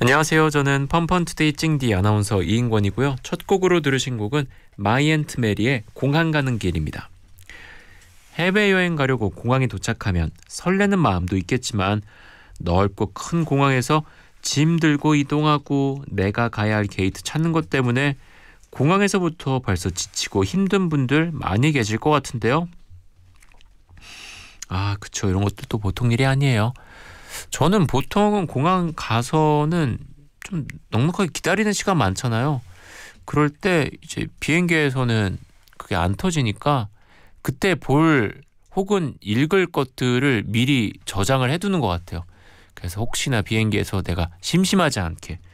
안녕하세요. 저는 펀펀투데이 찡디 아나운서 이인권이고요. 첫 곡으로 들으신 곡은 마이앤트메리의 공항 가는 길입니다. 해외여행 가려고 공항에 도착하면 설레는 마음도 있겠지만 넓고 큰 공항에서 짐 들고 이동하고 내가 가야 할 게이트 찾는 것 때문에 공항에서부터 벌써 지치고 힘든 분들 많이 계실 것 같은데요. 그쵸. 이런 것도 보통 일이 아니에요. 저는 보통은 공항 가서는 좀 넉넉하게 기다리는 시간 많잖아요. 그럴 때 이제 비행기에서는 그게 안 터지니까 그때 볼 혹은 읽을 것들을 미리 저장을 해두는 것 같아요. 그래서 혹시나 비행기에서 내가 심심하지 않게